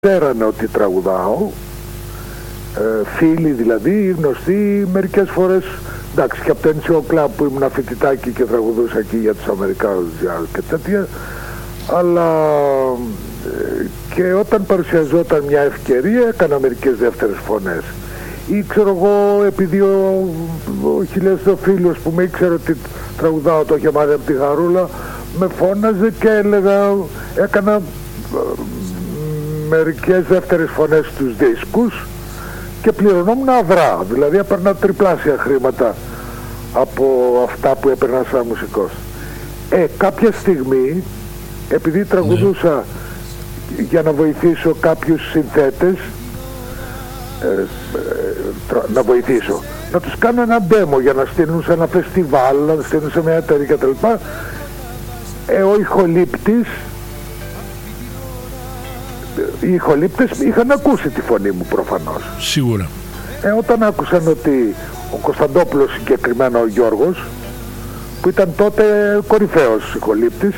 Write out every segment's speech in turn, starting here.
ξέρανε ότι τραγουδάω, φίλοι δηλαδή, γνωστοί, μερικές φορές, εντάξει, και από το NCO Club που ήμουν φοιτητάκι και τραγουδούσα εκεί για τους Αμερικάνους και τέτοια, αλλά και όταν παρουσιαζόταν μια ευκαιρία έκανα μερικές δεύτερες φωνές. Ή ξέρω εγώ, επειδή ο χιλιαστοφίλος που με ήξερε ότι τραγουδάω, το είχε μάθει από τη Χαρούλα, με φώναζε και έλεγα, έκανα μερικές δεύτερες φωνές στους δίσκους και πληρωνόμουν αδρά, δηλαδή έπαιρνα τριπλάσια χρήματα από αυτά που έπαιρνα σαν μουσικός. Κάποια στιγμή, επειδή τραγουδούσα για να βοηθήσω κάποιους συνθέτες, να τους κάνω ένα demo για να στείλουν σε ένα φεστιβάλ, να στείλουν σε μια εταιρεία κτλ. Ο ηχολήπτης, οι ηχολήπτες είχαν ακούσει τη φωνή μου προφανώς. Σίγουρα. Όταν άκουσαν ότι ο Κωνσταντόπουλος, συγκεκριμένα ο Γιώργος, που ήταν τότε κορυφαίος ηχολήπτης,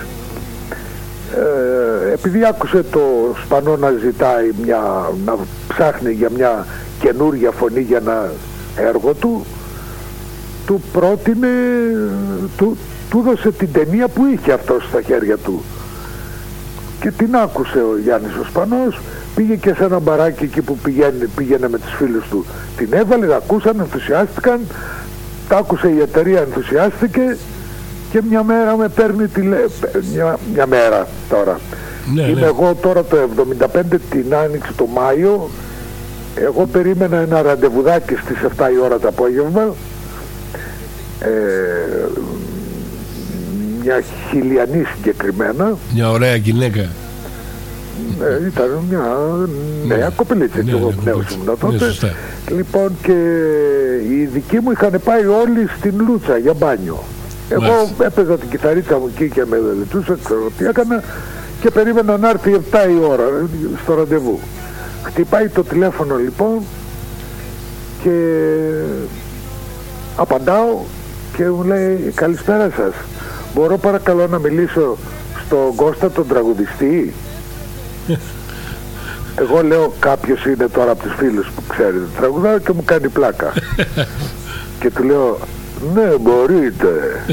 επειδή άκουσε το Σπανό να ζητάει να ψάχνει για μια καινούργια φωνή για ένα έργο του πρότεινε, του δώσε την ταινία που είχε αυτός στα χέρια του και την άκουσε ο Γιάννης ο Σπανός, πήγε και σε ένα μπαράκι εκεί που πήγαινε με τους φίλους του, την έβαλε, ακούσαν, ενθουσιάστηκαν, τα άκουσε η εταιρεία, ενθουσιάστηκε και μια μέρα με παίρνει μια μέρα τώρα. Είμαι εγώ τώρα το 75, την άνοιξε το Μάιο, εγώ περίμενα ένα ραντεβουδάκι στις 7 η ώρα το απόγευμα, μια χιλιανή συγκεκριμένα. Μια ωραία γυναίκα. Ήταν μια νέα κοπελίτσα και εγώ νέος ήμουν τότε. Λοιπόν, και οι δικοί μου είχαν πάει όλοι στην Λούτσα για μπάνιο. Εγώ έπαιζα την κιθαρίτσα μου εκεί και με δελετούσα, ξέρω τι έκανα και περίμενα να έρθει 7 η ώρα στο ραντεβού. Χτυπάει το τηλέφωνο λοιπόν και απαντάω και μου λέει καλησπέρα σας, μπορώ παρακαλώ να μιλήσω στον Κώστα τον τραγουδιστή? Εγώ λέω κάποιος είναι τώρα από τους φίλους που ξέρετε τραγουδάω και μου κάνει πλάκα και του λέω ναι μπορείτε.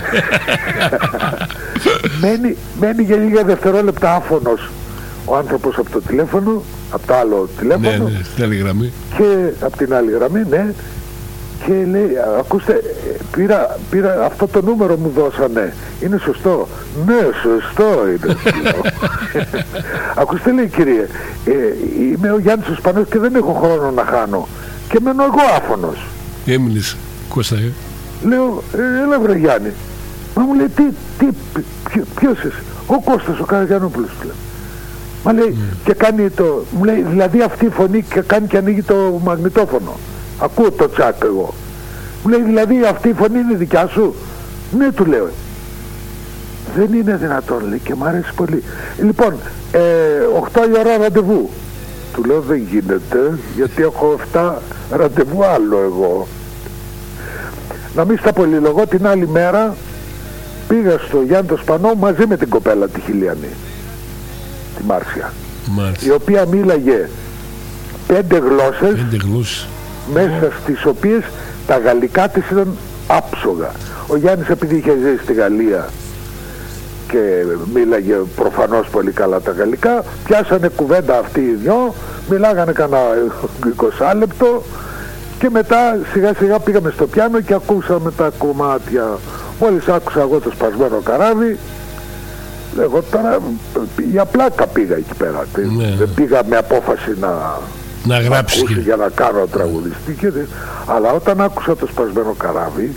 μένει για λίγα δευτερόλεπτα άφωνος ο άνθρωπος από το τηλέφωνο, από το άλλο τηλέφωνο, ναι, στην άλλη γραμμή. Και από την άλλη γραμμή, ναι, και λέει, ακούστε, πήρα αυτό το νούμερο μου δώσανε, είναι σωστό? Ναι, σωστό είναι. Ακούστε, λέει, κύριε, είμαι ο Γιάννης ο Σπανός και δεν έχω χρόνο να χάνω και μένω εγώ άφωνος. Έμεινες, Κώστα? Λέω, έλα βρε Γιάννη. Μα μου λέει, ποιος είσαι? Ο Κώστας ο Καραγιαννόπουλος. Μα λέει, και κάνει μου λέει, δηλαδή αυτή η φωνή και κάνει και ανοίγει το μαγνητόφωνο. Ακούω το τσάκ εγώ. Μου λέει, δηλαδή αυτή η φωνή είναι δικιά σου? Ναι, του λέω. Δεν είναι δυνατόν, λέει, και μου αρέσει πολύ. Λοιπόν, 8 η ώρα ραντεβού. Του λέω, δεν γίνεται, γιατί έχω 7 ραντεβού άλλο εγώ. Να μην στα πολυλογώ, την άλλη μέρα πήγα στο Γιάννη το Σπανό μαζί με την κοπέλα τη χιλιανή, τη Μάρσια, η οποία μίλαγε 5 γλώσσες, μέσα στις οποίες τα γαλλικά της ήταν άψογα. Ο Γιάννης, επειδή είχε ζήσει στη Γαλλία και μίλαγε προφανώς πολύ καλά τα γαλλικά, πιάσανε κουβέντα αυτοί οι δυο, μιλάγανε κανένα 20 λεπτό και μετά σιγά σιγά πήγαμε στο πιάνο και ακούσαμε τα κομμάτια. Μόλις άκουσα εγώ το σπασμένο καράβι, εγώ τώρα για πλάκα πήγα εκεί πέρα. Δεν πήγα με απόφαση να γράψει για να κάνω τραγουδιστή, αλλά όταν άκουσα το σπασμένο καράβι,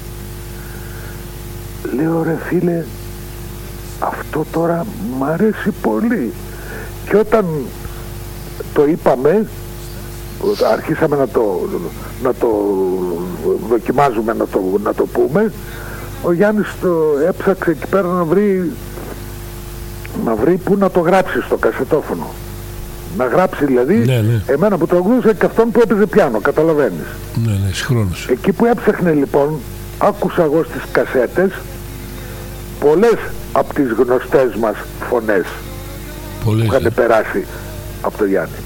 λέω ρε φίλε, αυτό τώρα μ' αρέσει πολύ. Και όταν το είπαμε, αρχίσαμε να το δοκιμάζουμε, να το πούμε, ο Γιάννης έψαξε εκεί πέρα να βρει που να το γράψει στο κασετόφωνο. Να γράψει δηλαδή εμένα που τραγουδούσα και αυτόν που έπαιζε πιάνο, καταλαβαίνεις. Ναι, συγχρόνως. Εκεί που έψαχνε λοιπόν, άκουσα εγώ στις κασέτες πολλές από τις γνωστές μας φωνές που είχαν περάσει από το Γιάννη.